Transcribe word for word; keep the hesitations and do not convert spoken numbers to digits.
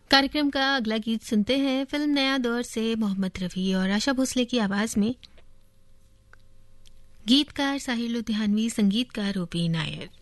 कार्यक्रम का अगला गीत सुनते हैं फिल्म नया दौर से मोहम्मद रफ़ी और आशा भोसले की आवाज में। गीतकार साहिर लुधियानवी, संगीतकार ओपी नायर।